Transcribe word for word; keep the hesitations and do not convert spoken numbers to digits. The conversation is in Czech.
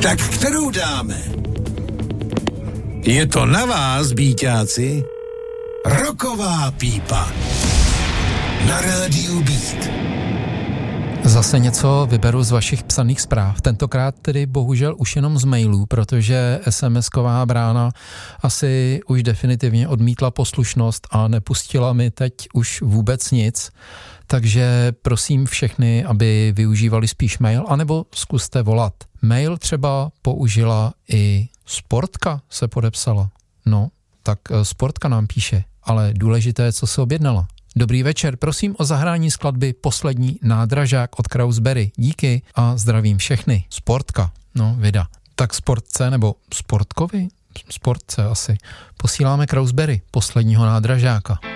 Tak kterou dáme? Je to na vás, bíťáci. Rocková pípa. Na rádiu Beat. Zase něco vyberu z vašich psaných zpráv. Tentokrát tedy bohužel už jenom z mailů, protože es em esková brána asi už definitivně odmítla poslušnost a nepustila mi teď už vůbec nic. Takže prosím všechny, aby využívali spíš mail, anebo zkuste volat. Mail třeba použila i Sportka, se podepsala. No, tak Sportka nám píše, ale důležité je, co se objednala. Dobrý večer, prosím o zahrání skladby Poslední nádražák od Krausberry. Díky a zdravím všechny. Sportka, no vida. Tak Sportce nebo Sportkovi? Sportce asi. Posíláme Krausberry, Posledního nádražáka.